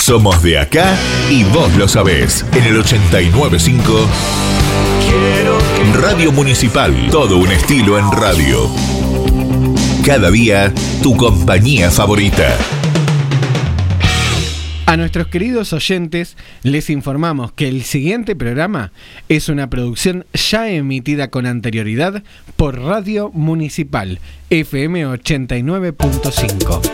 Somos de acá y vos lo sabés. En el 89.5 Radio Municipal. Todo un estilo en radio. Cada día, tu compañía favorita. A nuestros queridos oyentes les informamos que el siguiente programa es una producción ya emitida con anterioridad por Radio Municipal FM 89.5.